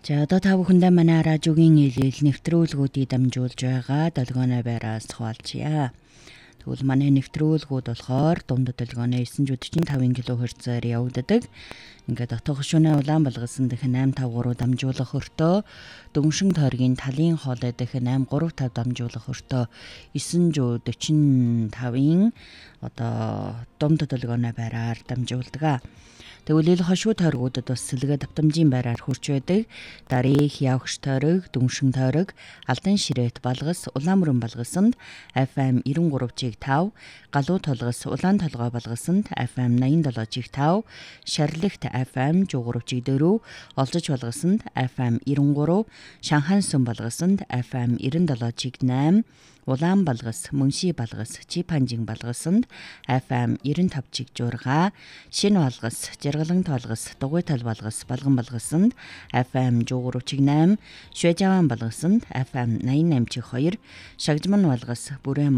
За одоо та бүхэндээ манай радиогийн хэлэл нэвтрүүлгүүдийг дамжуулж байгаа долгионой байраас хуваалцъя. Тэгвэл манай нэвтрүүлгүүд болохоор дунд долгионой 945 кГц-аар явагддаг. Ингээд отго гүшүүнээ улаан балгасан дэх 853 дамжуулах өртөө, дөнгөшин тойргийн талын хоолой дэх 835 дамжуулах өртөө 945-ын одоо дунд долгионой байраар дамжуулдаг. Тэгвэл ил хошуу тойргуудад бас сэлгээ давтамжийн байраар хурж байдаг. Дарих, явгш тойрог, дүншин тойрог, алдан ширээт балгас, улаан мөрөн балгасанд FM 93.5, галуу толгос улаан толгой балгасанд FM 87.5, шарлагт FM 103.4, олжиж балгасанд FM 93, Шанхай сүм балгасанд FM 97.8, улаан балгас, мөнши балгас, чипанжин балгасанд FM 95.6, шин балгас, жаргалан толгос, дугуй тал балгас, балган балгасанд FM 103.8, швежаван балгасанд FM 88.2, шагжман балгас, бүрэн